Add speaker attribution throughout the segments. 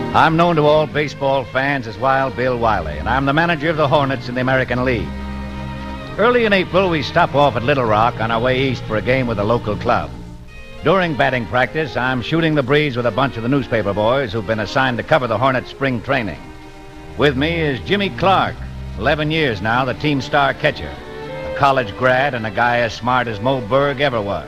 Speaker 1: I'm known to all baseball fans as Wild Bill Wiley, and I'm the manager of the Hornets in the American League. Early in April, we stop off at Little Rock on our way east for a game with a local club. During batting practice, I'm shooting the breeze with a bunch of the newspaper boys who've been assigned to cover the Hornets' spring training. With me is Jimmy Clark, 11 years now, the team star catcher, a college grad and a guy as smart as Mo Berg ever was.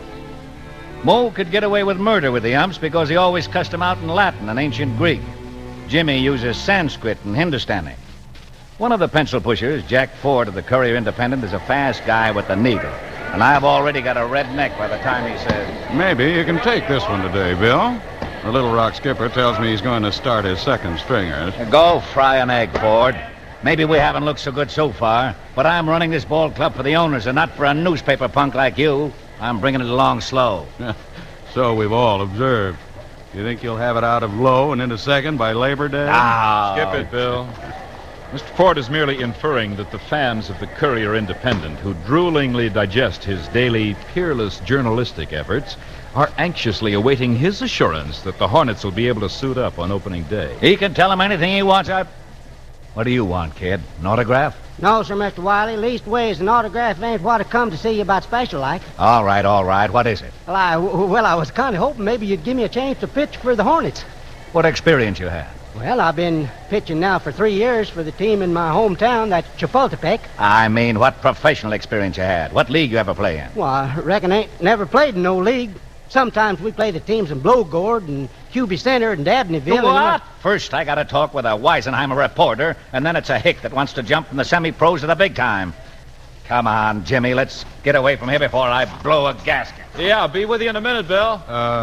Speaker 1: Mo could get away with murder with the umps because he always cussed them out in Latin and ancient Greek. Jimmy uses Sanskrit and Hindustani. One of the pencil pushers, Jack Ford of the Courier-Independent, is a fast guy with the needle. And I've already got a red neck by the time he says,
Speaker 2: "Maybe you can take this one today, Bill. The Little Rock skipper tells me he's going to start his second stringers."
Speaker 1: Go fry an egg, Ford. Maybe we haven't looked so good so far, but I'm running this ball club for the owners and not for a newspaper punk like you. I'm bringing it along slow.
Speaker 2: So we've all observed. You think you'll have it out of low and into second by Labor Day?
Speaker 1: Oh.
Speaker 3: Skip it, Bill. Mr. Ford is merely inferring that the fans of the Courier-Independent, who droolingly digest his daily, peerless journalistic efforts, are anxiously awaiting his assurance that the Hornets will be able to suit up on opening day.
Speaker 1: He can tell him anything he wants. What do you want, kid? An autograph?
Speaker 4: No, sir, Mr. Wiley. Leastways, an autograph ain't what I come to see you about special like.
Speaker 1: All right. What is it?
Speaker 4: Well, I was kind of hoping maybe you'd give me a chance to pitch for the Hornets.
Speaker 1: What experience you have?
Speaker 4: Well, I've been pitching now for 3 years for the team in my hometown, that's Chapultepec.
Speaker 1: I mean, what professional experience you had? What league you ever play in?
Speaker 4: Well, I reckon I ain't never played in no league. Sometimes we play the teams in Blowgord and Hubie Center and Dabneyville.
Speaker 1: What? First, I got to talk with a Weisenheimer reporter, and then it's a hick that wants to jump from the semi-pros to the big time. Come on, Jimmy, let's get away from here before I blow a gasket.
Speaker 3: Yeah, I'll be with you in a minute, Bill.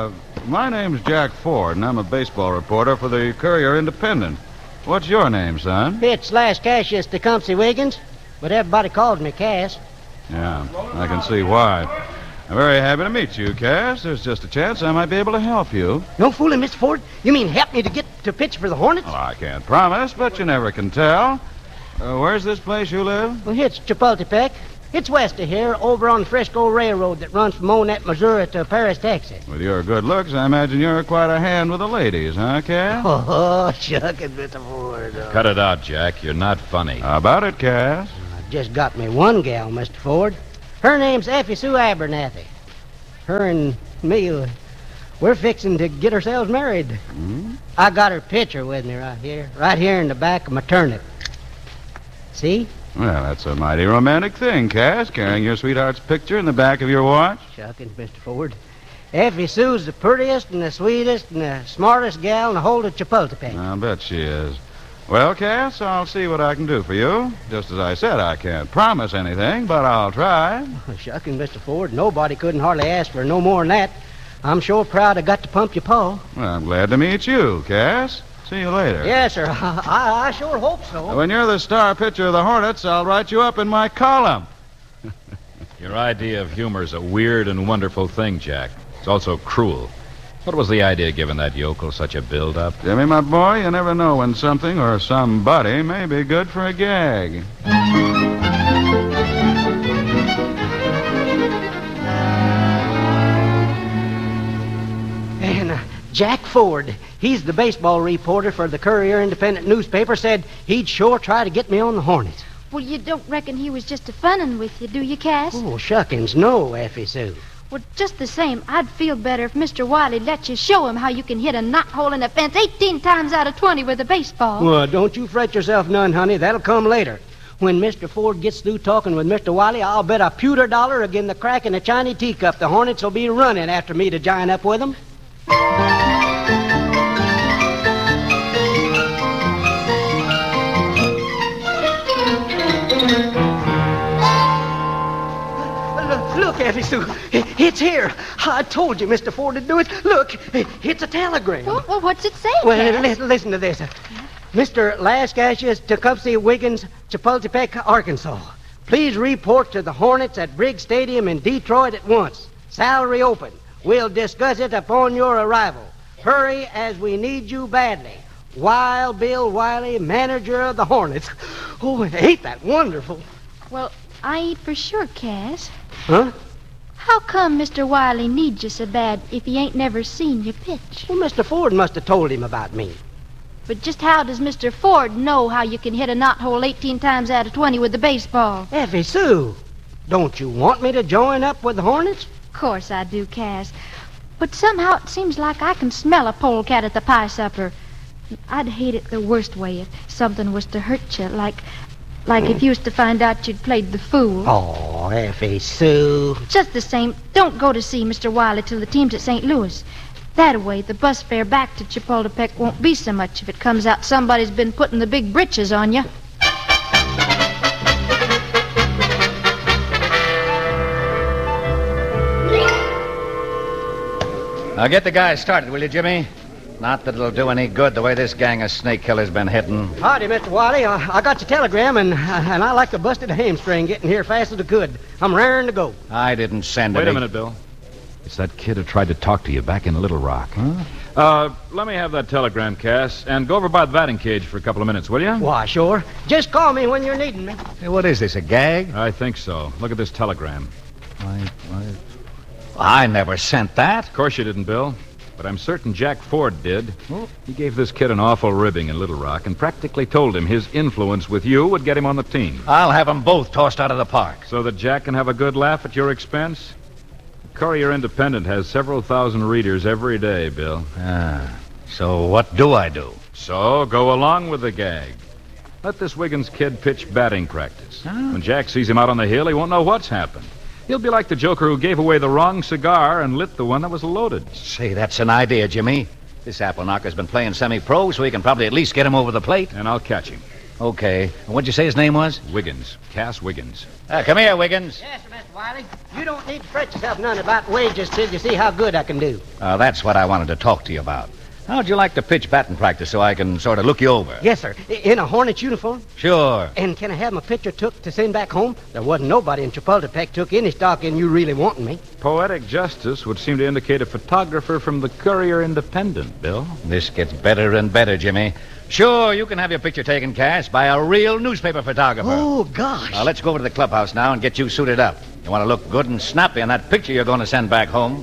Speaker 2: My name's Jack Ford, and I'm a baseball reporter for the Courier-Independent. What's your name, son?
Speaker 4: It's Las Cassius Tecumseh Wiggins, but everybody calls me Cass.
Speaker 2: Yeah, I can see why. I'm very happy to meet you, Cass. There's just a chance I might be able to help you.
Speaker 4: No fooling, Mr. Ford. You mean help me to get to pitch for the Hornets?
Speaker 2: Well, I can't promise, but you never can tell. Where's this place you live?
Speaker 4: Well, it's Chapultepec. It's west of here, over on the Frisco Railroad that runs from Monette, Missouri to Paris, Texas.
Speaker 2: With your good looks, I imagine you're quite a hand with the ladies, huh, Cass?
Speaker 4: Oh, shucking, Mr. Ford.
Speaker 3: Cut it out, Jack. You're not funny.
Speaker 2: How about it, Cass?
Speaker 4: I just got me one gal, Mr. Ford. Her name's Effie Sue Abernathy. Her and me, we're fixing to get ourselves married.
Speaker 2: Hmm?
Speaker 4: I got her picture with me right here in the back of my turnip. See?
Speaker 2: Well, that's a mighty romantic thing, Cass, carrying your sweetheart's picture in the back of your watch.
Speaker 4: Shuckins, Mr. Ford. Effie Sue's the prettiest and the sweetest and the smartest gal in the whole of Chapultepec.
Speaker 2: I'll bet she is. Well, Cass, I'll see what I can do for you. Just as I said, I can't promise anything, but I'll try.
Speaker 4: Shucking, Mr. Ford, nobody couldn't hardly ask for no more than that. I'm sure proud I got to pump your paw.
Speaker 2: Well, I'm glad to meet you, Cass. See you later.
Speaker 4: Yes, sir. I sure hope so.
Speaker 2: When you're the star pitcher of the Hornets, I'll write you up in my column.
Speaker 3: Your idea of humor is a weird and wonderful thing, Jack. It's also cruel. What was the idea giving that yokel such a build-up?
Speaker 2: Jimmy, my boy, you never know when something or somebody may be good for a gag.
Speaker 4: And Jack Ford, he's the baseball reporter for the Courier-Independent newspaper, said he'd sure try to get me on the Hornets.
Speaker 5: Well, you don't reckon he was just a-funnin' with you, do you, Cass?
Speaker 4: Oh, shuckins, no, Effie Sue.
Speaker 5: Well, just the same, I'd feel better if Mr. Wiley let you show him how you can hit a knothole in a fence 18 times out of 20 with a baseball.
Speaker 4: Well, don't you fret yourself none, honey. That'll come later. When Mr. Ford gets through talking with Mr. Wiley, I'll bet a pewter dollar again the crack in a Chinese teacup the Hornets will be running after me to join up with them. Look, Effie Sue, it's here. I told you Mr. Ford would do it. Look, it's a telegram.
Speaker 5: Well, what's it say,
Speaker 4: Well,
Speaker 5: Cass?
Speaker 4: listen to this. Mr. Las Cassius Tecumseh Wiggins, Chapultepec, Arkansas. Please report to the Hornets at Briggs Stadium in Detroit at once. Salary open. We'll discuss it upon your arrival. Hurry, as we need you badly. Wild Bill Wiley, manager of the Hornets. Oh, ain't that wonderful?
Speaker 5: Well, I ain't for sure, Cass.
Speaker 4: Huh?
Speaker 5: How come Mr. Wiley needs you so bad if he ain't never seen you pitch?
Speaker 4: Well, Mr. Ford must have told him about me.
Speaker 5: But just how does Mr. Ford know how you can hit a knothole 18 times out of 20 with the baseball?
Speaker 4: Effie Sue, don't you want me to join up with the Hornets?
Speaker 5: Of course I do, Cass. But somehow it seems like I can smell a polecat at the pie supper. I'd hate it the worst way if something was to hurt you, like if you was to find out you'd played the fool.
Speaker 4: Oh, Effie Sue.
Speaker 5: Just the same, don't go to see Mr. Wiley till the team's at St. Louis. That way, the bus fare back to Chapultepec won't be so much if it comes out somebody's been putting the big britches on you.
Speaker 1: Now get the guys started, will you, Jimmy? Not that it'll do any good the way this gang of snake killers been hitting.
Speaker 4: Howdy, Mr. Wiley. I got your telegram, and I like to busted a hamstring getting here fast as I could. I'm raring to go.
Speaker 1: I didn't send it.
Speaker 3: Wait a minute, Bill. It's that kid who tried to talk to you back in Little Rock. Huh? Let me have that telegram, Cass, and go over by the batting cage for a couple of minutes, will you?
Speaker 4: Why, sure. Just call me when you're needing me.
Speaker 1: Hey, what is this, a gag?
Speaker 3: I think so. Look at this telegram.
Speaker 1: I never sent that.
Speaker 3: Of course you didn't, Bill. But I'm certain Jack Ford did. He gave this kid an awful ribbing in Little Rock and practically told him his influence with you would get him on the team.
Speaker 1: I'll have them both tossed out of the park.
Speaker 3: So that Jack can have a good laugh at your expense? The Courier-Independent has several thousand readers every day, Bill.
Speaker 1: So what do I do?
Speaker 3: So go along with the gag. Let this Wiggins kid pitch batting practice. When Jack sees him out on the hill, he won't know what's happened. He'll be like the joker who gave away the wrong cigar and lit the one that was loaded.
Speaker 1: Say, that's an idea, Jimmy. This apple knocker's been playing semi-pro, so we can probably at least get him over the plate.
Speaker 3: And I'll catch him.
Speaker 1: Okay. What'd you say his name was?
Speaker 3: Wiggins. Cass Wiggins.
Speaker 1: Come here, Wiggins.
Speaker 4: Yes, sir, Mr. Wiley. You don't need to fret yourself none about wages till you see how good I can do.
Speaker 1: That's what I wanted to talk to you about. How'd you like to pitch batting practice so I can sort of look you over?
Speaker 4: Yes, sir. In a Hornets uniform.
Speaker 1: Sure.
Speaker 4: And can I have my picture took to send back home? There wasn't nobody in Chapultepec took any stock in you really wanting me.
Speaker 3: Poetic justice would seem to indicate a photographer from the Courier-Independent, Bill.
Speaker 1: This gets better and better, Jimmy. Sure, you can have your picture taken, Cass, by a real newspaper photographer.
Speaker 4: Oh, gosh.
Speaker 1: Now, let's go over to the clubhouse now and get you suited up. You want to look good and snappy in that picture you're going to send back home.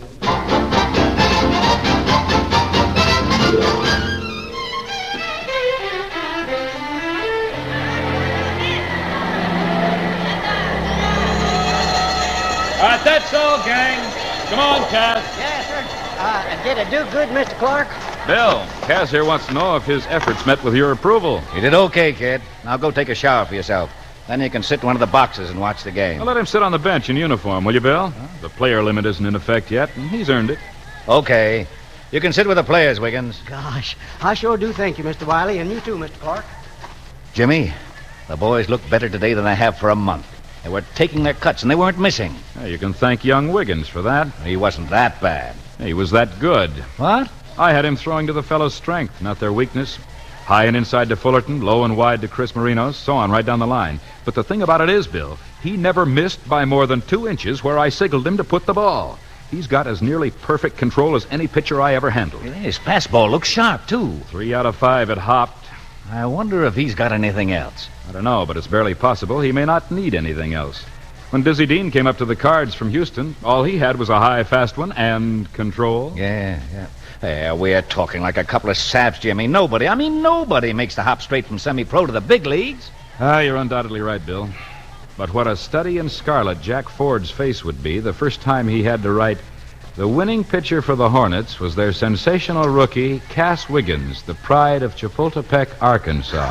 Speaker 3: All right, that's all, gang. Come on, Cass.
Speaker 4: Yes, sir. Did I do good, Mr. Clark?
Speaker 3: Bill, Cass here wants to know if his efforts met with your approval.
Speaker 1: You did okay, kid. Now go take a shower for yourself. Then you can sit in one of the boxes and watch the game.
Speaker 3: Well, let him sit on the bench in uniform, will you, Bill? The player limit isn't in effect yet, and he's earned it.
Speaker 1: Okay. You can sit with the players, Wiggins.
Speaker 4: Gosh, I sure do thank you, Mr. Wiley, and you too, Mr. Clark.
Speaker 1: Jimmy, the boys look better today than they have for a month. They were taking their cuts, and they weren't missing.
Speaker 3: Hey, you can thank young Wiggins for that.
Speaker 1: He wasn't that bad.
Speaker 3: He was that good.
Speaker 1: What?
Speaker 3: I had him throwing to the fellows' strength, not their weakness. High and inside to Fullerton, low and wide to Chris Marinos, so on right down the line. But the thing about it is, Bill, he never missed by more than 2 inches where I signaled him to put the ball. He's got as nearly perfect control as any pitcher I ever handled.
Speaker 1: His fastball looks sharp, too.
Speaker 3: 3 out of 5 it hopped.
Speaker 1: I wonder if he's got anything else.
Speaker 3: I don't know, but it's barely possible he may not need anything else. When Dizzy Dean came up to the Cards from Houston, all he had was a high, fast one and control.
Speaker 1: Yeah. We're talking like a couple of saps, Jimmy. Nobody makes the hop straight from semi-pro to the big leagues.
Speaker 3: You're undoubtedly right, Bill. But what a study in scarlet Jack Ford's face would be the first time he had to write, the winning pitcher for the Hornets was their sensational rookie, Cass Wiggins, the pride of Chapultepec, Arkansas.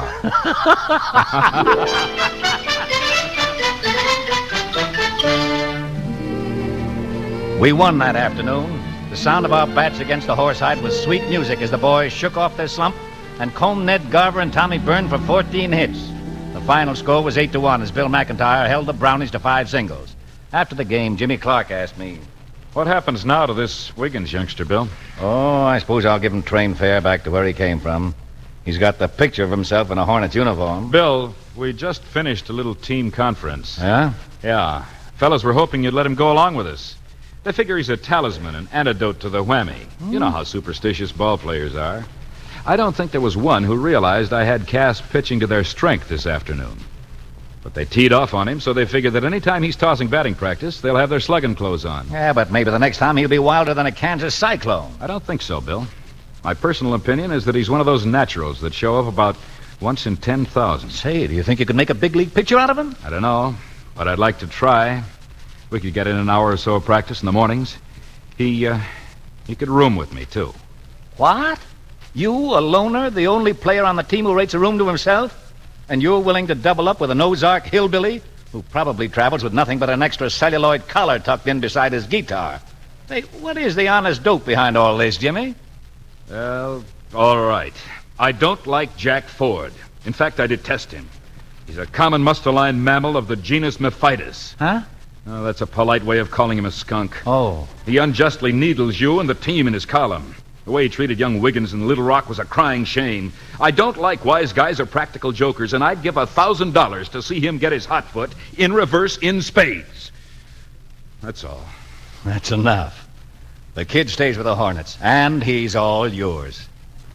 Speaker 1: We won that afternoon. The sound of our bats against the horsehide was sweet music as the boys shook off their slump and combed Ned Garver and Tommy Byrne for 14 hits. The final score was 8-1 as Bill McIntyre held the Brownies to 5 singles. After the game, Jimmy Clark asked me,
Speaker 3: What happens now to this Wiggins youngster, Bill?
Speaker 1: Oh, I suppose I'll give him train fare back to where he came from. He's got the picture of himself in a Hornets uniform.
Speaker 3: Bill, we just finished a little team conference.
Speaker 1: Yeah?
Speaker 3: Yeah. Fellas were hoping you'd let him go along with us. They figure he's a talisman, an antidote to the whammy. You know how superstitious ball players are. I don't think there was one who realized I had Cass pitching to their strength this afternoon. But they teed off on him, so they figured that any time he's tossing batting practice, they'll have their slugging clothes on.
Speaker 1: Yeah, but maybe the next time he'll be wilder than a Kansas cyclone.
Speaker 3: I don't think so, Bill. My personal opinion is that he's one of those naturals that show up about once in 10,000.
Speaker 1: Say, do you think you could make a big league pitcher out of him?
Speaker 3: I don't know, but I'd like to try. We could get in an hour or so of practice in the mornings. He could room with me, too.
Speaker 1: What? You, a loner, the only player on the team who rates a room to himself? And you're willing to double up with an Ozark hillbilly who probably travels with nothing but an extra celluloid collar tucked in beside his guitar? Hey, what is the honest dope behind all this, Jimmy?
Speaker 3: Well, all right. I don't like Jack Ford. In fact, I detest him. He's a common mustaline mammal of the genus Mephitis.
Speaker 1: Huh?
Speaker 3: Oh, that's a polite way of calling him a skunk.
Speaker 1: Oh.
Speaker 3: He unjustly needles you and the team in his column. The way he treated young Wiggins in Little Rock was a crying shame. I don't like wise guys or practical jokers, and I'd give $1,000 to see him get his hot foot in reverse in spades. That's all.
Speaker 1: That's enough. The kid stays with the Hornets, and he's all yours.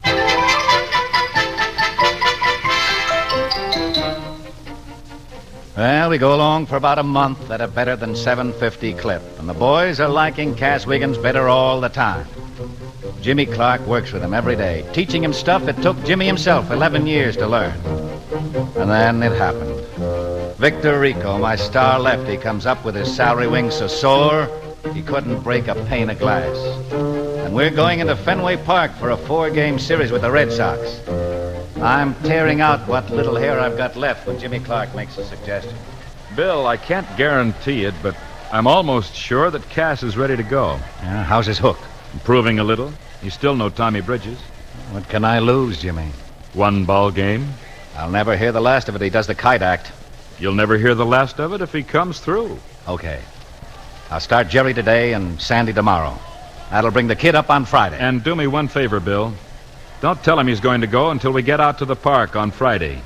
Speaker 1: Well, we go along for about a month at a better than 750 clip, and the boys are liking Cass Wiggins better all the time. Jimmy Clark works with him every day, teaching him stuff it took Jimmy himself 11 years to learn. And then it happened. Victor Rico, my star lefty, comes up with his salary wing so sore he couldn't break a pane of glass. And we're going into Fenway Park for a 4-game series with the Red Sox. I'm tearing out what little hair I've got left when Jimmy Clark makes a suggestion.
Speaker 3: Bill, I can't guarantee it, but I'm almost sure that Cass is ready to go.
Speaker 1: Yeah, how's his hook?
Speaker 3: Improving a little. He's still no Tommy Bridges.
Speaker 1: What can I lose, Jimmy?
Speaker 3: 1 ball game.
Speaker 1: I'll never hear the last of it. He does the kite act.
Speaker 3: You'll never hear the last of it if he comes through.
Speaker 1: Okay. I'll start Jerry today and Sandy tomorrow. That'll bring the kid up on Friday.
Speaker 3: And do me one favor, Bill. Don't tell him he's going to go until we get out to the park on Friday.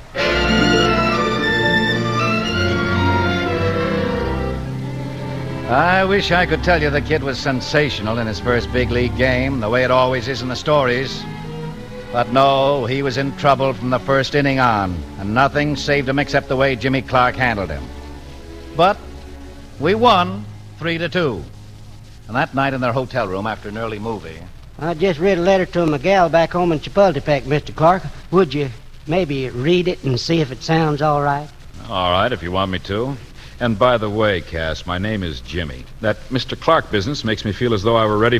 Speaker 1: I wish I could tell you the kid was sensational in his first big league game, the way it always is in the stories. But no, he was in trouble from the first inning on, and nothing saved him except the way Jimmy Clark handled him. But we won 3-2. And that night in their hotel room after an early movie...
Speaker 4: I just read a letter to my gal back home in Chapultepec, Mr. Clark. Would you maybe read it and see if it sounds all right?
Speaker 3: All right, if you want me to. And by the way, Cass, my name is Jimmy. That Mr. Clark business makes me feel as though I were ready